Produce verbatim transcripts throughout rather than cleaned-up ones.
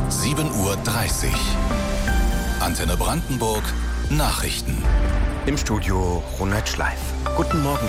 sieben Uhr dreißig. Antenne Brandenburg, Nachrichten. Im Studio Ronald Schleif. Guten Morgen.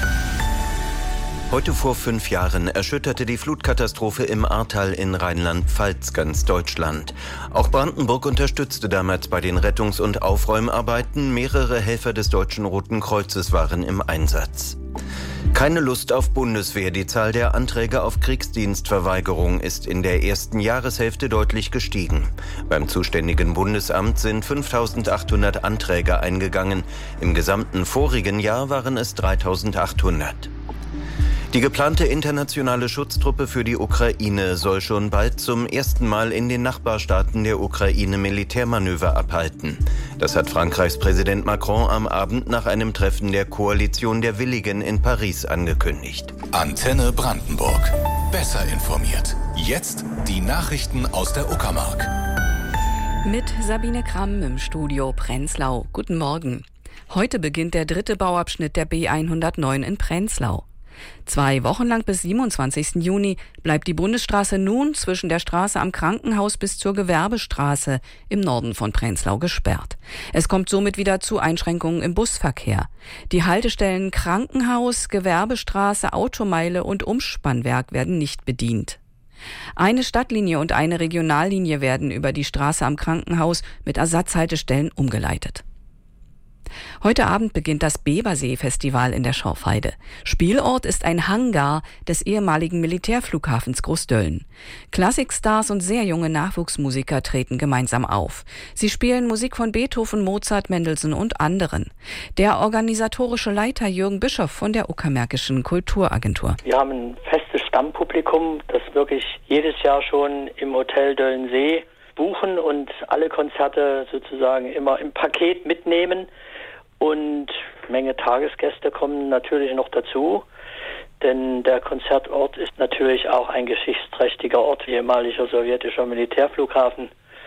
Heute vor fünf Jahren erschütterte die Flutkatastrophe im Ahrtal in Rheinland-Pfalz ganz Deutschland. Auch Brandenburg unterstützte damals bei den Rettungs- und Aufräumarbeiten. Mehrere Helfer des Deutschen Roten Kreuzes waren im Einsatz. Keine Lust auf Bundeswehr. Die Zahl der Anträge auf Kriegsdienstverweigerung ist in der ersten Jahreshälfte deutlich gestiegen. Beim zuständigen Bundesamt sind fünftausendachthundert Anträge eingegangen. Im gesamten vorigen Jahr waren es dreitausendachthundert. Die geplante internationale Schutztruppe für die Ukraine soll schon bald zum ersten Mal in den Nachbarstaaten der Ukraine Militärmanöver abhalten. Das hat Frankreichs Präsident Macron am Abend nach einem Treffen der Koalition der Willigen in Paris angekündigt. Antenne Brandenburg. Besser informiert. Jetzt die Nachrichten aus der Uckermark. Mit Sabine Kramm im Studio Prenzlau. Guten Morgen. Heute beginnt der dritte Bauabschnitt der B hundertneun in Prenzlau. Zwei Wochen lang bis siebenundzwanzigsten Juni bleibt die Bundesstraße nun zwischen der Straße am Krankenhaus bis zur Gewerbestraße im Norden von Prenzlau gesperrt. Es kommt somit wieder zu Einschränkungen im Busverkehr. Die Haltestellen Krankenhaus, Gewerbestraße, Automeile und Umspannwerk werden nicht bedient. Eine Stadtlinie und eine Regionallinie werden über die Straße am Krankenhaus mit Ersatzhaltestellen umgeleitet. Heute Abend beginnt das Bebersee-Festival in der Schorfheide. Spielort ist ein Hangar des ehemaligen Militärflughafens Großdölln. Klassikstars und sehr junge Nachwuchsmusiker treten gemeinsam auf. Sie spielen Musik von Beethoven, Mozart, Mendelssohn und anderen. Der organisatorische Leiter Jürgen Bischoff von der Uckermärkischen Kulturagentur. Wir haben ein festes Stammpublikum, das wirklich jedes Jahr schon im Hotel Döllensee buchen und alle Konzerte sozusagen immer im Paket mitnehmen. Und eine Menge Tagesgäste kommen natürlich noch dazu, denn der Konzertort ist natürlich auch ein geschichtsträchtiger Ort, ehemaliger sowjetischer Militärflughafen.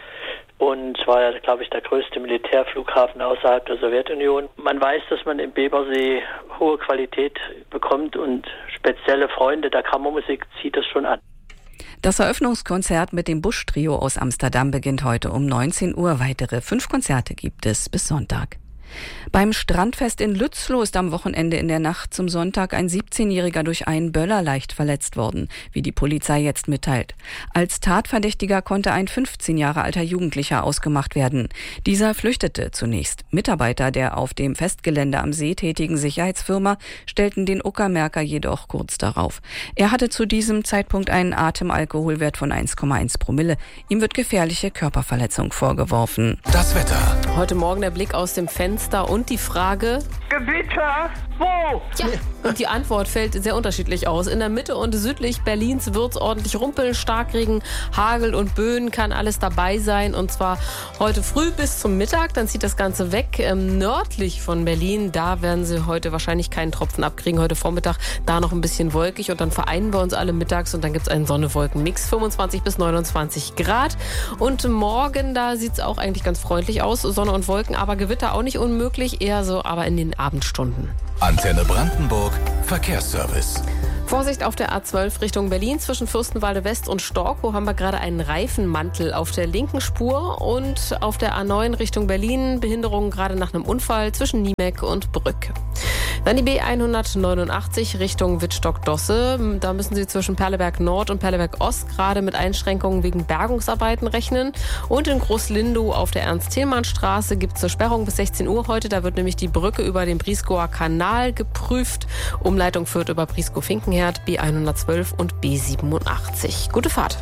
Und zwar, ja, glaube ich, der größte Militärflughafen außerhalb der Sowjetunion. Man weiß, dass man im Bebersee hohe Qualität bekommt und spezielle Freunde der Kammermusik zieht es schon an. Das Eröffnungskonzert mit dem Busch-Trio aus Amsterdam beginnt heute um neunzehn Uhr. Weitere fünf Konzerte gibt es bis Sonntag. Beim Strandfest in Lützlow ist am Wochenende in der Nacht zum Sonntag ein siebzehnjähriger durch einen Böller leicht verletzt worden, wie die Polizei jetzt mitteilt. Als Tatverdächtiger konnte ein fünfzehn Jahre alter Jugendlicher ausgemacht werden. Dieser flüchtete zunächst. Mitarbeiter der auf dem Festgelände am See tätigen Sicherheitsfirma stellten den Uckermärker jedoch kurz darauf. Er hatte zu diesem Zeitpunkt einen Atemalkoholwert von eins Komma eins Promille. Ihm wird gefährliche Körperverletzung vorgeworfen. Das Wetter. Heute Morgen der Blick aus dem Fenster und die Frage: Gewitter? Wo? Ja, und die Antwort fällt sehr unterschiedlich aus. In der Mitte und südlich Berlins wird es ordentlich rumpeln, Starkregen, Hagel und Böen, kann alles dabei sein. Und zwar heute früh bis zum Mittag, dann zieht das Ganze weg. Ähm, nördlich von Berlin, da werden sie heute wahrscheinlich keinen Tropfen abkriegen. Heute Vormittag da noch ein bisschen wolkig und dann vereinen wir uns alle mittags und dann gibt es einen Sonne-Wolken-Mix, fünfundzwanzig bis neunundzwanzig Grad. Und morgen, da sieht es auch eigentlich ganz freundlich aus, Sonne und Wolken, aber Gewitter auch nicht unmöglich, eher so aber in den Abendstunden. Antenne Brandenburg, Verkehrsservice. Vorsicht auf der A zwölf Richtung Berlin. Zwischen Fürstenwalde West und Storkow haben wir gerade einen Reifenmantel auf der linken Spur. Und auf der A neun Richtung Berlin Behinderungen gerade nach einem Unfall zwischen Niemek und Brück. Dann die B hundertneunundachtzig Richtung Wittstock-Dosse. Da müssen Sie zwischen Perleberg Nord und Perleberg Ost gerade mit Einschränkungen wegen Bergungsarbeiten rechnen. Und in Groß-Lindow auf der Ernst-Thälmann-Straße gibt es eine Sperrung bis sechzehn Uhr heute. Da wird nämlich die Brücke über den Briesgower Kanal geprüft. Umleitung führt über Brieskow-Finkenherd, B hundertzwölf und B siebenundachtzig. Gute Fahrt.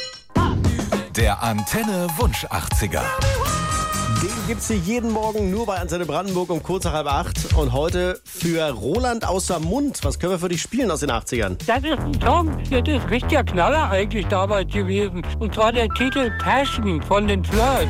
Der Antenne Wunsch achtziger. Den gibt's hier jeden Morgen nur bei Antenne Brandenburg um kurz nach halb acht. Und heute für Roland außer Mund. Was können wir für dich spielen aus den achtzigern? Das ist ein Song, das ist richtiger Knaller eigentlich damals gewesen. Und zwar der Titel Passion von den Flirts.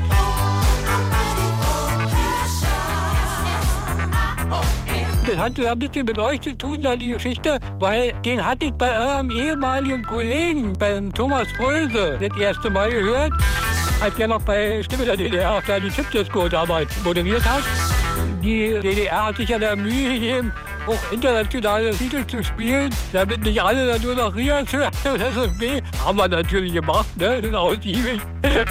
Das hat ein bisschen mit euch zu tun, da die Geschichte, weil den hatte ich bei eurem ehemaligen Kollegen, beim Thomas Fröse, das erste Mal gehört, als er noch bei Stimme der D D R da die Chipdisco damals moderiert hat. Die D D R hat sich ja da Mühe gegeben auch internationale Titel zu spielen, damit nicht alle dann nur noch Rias hören und S F B. Haben wir natürlich gemacht, ne? Das ist ausgiebig.